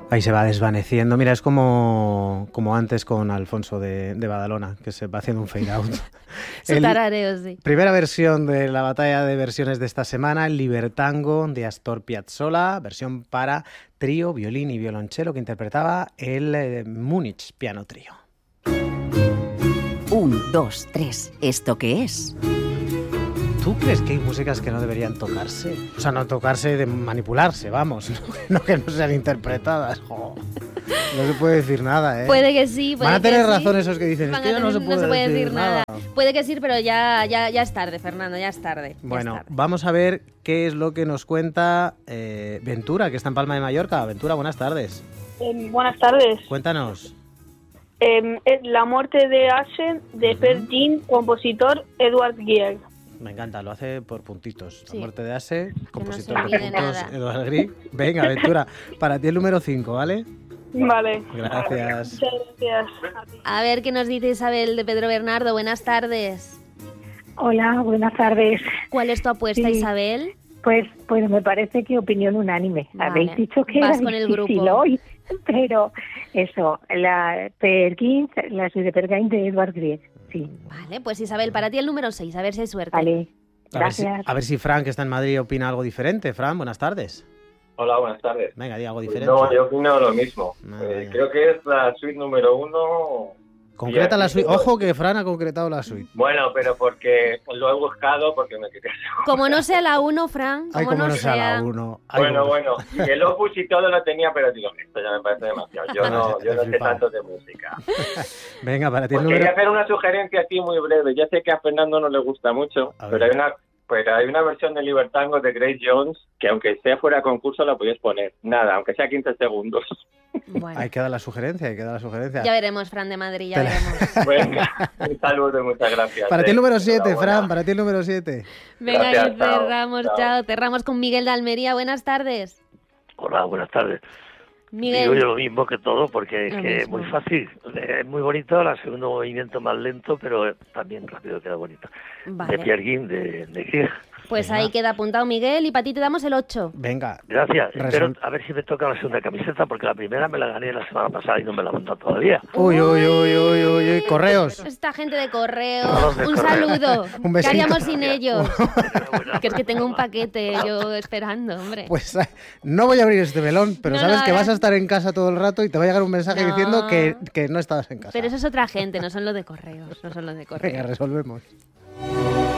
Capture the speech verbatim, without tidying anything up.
Ahí se va desvaneciendo. Mira, es como, como antes con Alfonso de, de Badalona, que se va haciendo un fade out. Su tarareo, sí. Primera versión de la batalla de versiones de esta semana, el Libertango de Astor Piazzolla, versión para trío, violín y violonchelo que interpretaba el eh, Múnich Piano Trío. Un, dos, tres. ¿Esto qué es? ¿Tú crees que hay músicas que no deberían tocarse? O sea, no tocarse de manipularse, vamos, no, no que no sean interpretadas. Jo. No se puede decir nada, ¿eh? Puede que sí, puede Van a tener que razón sí. esos que dicen, Van es que ya no se puede, no se puede decir, decir nada. nada. Puede que sí, pero ya, ya, ya es tarde, Fernando, ya es tarde. Ya Bueno, es tarde. vamos a ver qué es lo que nos cuenta eh, Ventura, que está en Palma de Mallorca. Ventura, buenas tardes. Eh, buenas tardes. Cuéntanos. Eh, es La muerte de Asen, de Ujú. Per Gin, compositor Edward Grieg. Me encanta, lo hace por puntitos. La Sí. muerte de Ase, compositor se por olvide puntos, nada. Eduard Grieg. Venga, Ventura, para ti el número cinco, ¿vale? Vale. Gracias. Muchas gracias. A ti. A ver qué nos dice Isabel de Pedro Bernardo. Buenas tardes. Hola, buenas tardes. ¿Cuál es tu apuesta, Sí. Isabel? Pues, pues me parece que opinión unánime. Vale. Habéis dicho que Vas era con el difícil grupo. hoy, pero eso, la Per Gin, la suite de Per Gin de Edward Grieg. Sí, Vale, pues Isabel, para ti el número seis. A ver si hay suerte. vale. A ver, si, Gracias. a ver si Fran, que está en Madrid, opina algo diferente. Fran, buenas tardes. Hola, buenas tardes. Venga, di algo Pues diferente. no, yo opino lo mismo. Ah, Eh, vaya. creo que es la suite número uno. Concreta la Sí, suite. sí. Ojo que Fran ha concretado la suite. Bueno, pero porque lo he buscado porque me quería. Como no sea la uno, Fran, como, Ay, como no, no sea sea. la uno. Ay, Bueno, como- bueno, y el opus y todo lo tenía, pero digo, esto ya me parece demasiado. Yo no, Te yo he no sé flipado. tanto de música. Venga, para ti el Pues quería número... hacer una sugerencia aquí muy breve. Ya sé que a Fernando no le gusta mucho, A ver. pero hay una pero hay una versión de Libertango de Grace Jones que aunque sea fuera de concurso la podéis poner. Nada, aunque sea quince segundos. Bueno, Ahí queda la sugerencia, ahí queda la sugerencia. ya veremos, Fran de Madrid, ya Te la- veremos. Venga, un saludo y muchas gracias. Para eh. ti el número siete, Enhorabuena. Fran, para ti el número siete. Venga, Gracias, y chao, cerramos, chao. chao. Cerramos con Miguel de Almería. Buenas tardes. Hola, buenas tardes. Miguel. Digo yo lo mismo que todo porque es Lo que es mismo. muy fácil. Es muy bonito, el segundo movimiento más lento, pero también rápido queda bonito. Vale. De Pierre Guin, de, de Grieg. Pues Venga. ahí queda apuntado Miguel y para ti te damos el ocho. Venga. Gracias. Resol- Espero a ver si me toca la segunda camiseta porque la primera me la gané la semana pasada y no me la he montado todavía. Uy, uy, uy, uy, uy, uy, correos. Esta gente de correo. A los de Un correo. saludo. Un ¿Qué besito. haríamos sin ellos? Enhorabuena Que es que por el tengo un programa. paquete yo esperando, hombre. Pues eh, no voy a abrir este melón, pero No, sabes no, que eh. vas a estar en casa todo el rato y te va a llegar un mensaje No. diciendo que, que no estabas en casa. Pero eso es otra gente, no son los de correos. No son los de correos. Venga, resolvemos.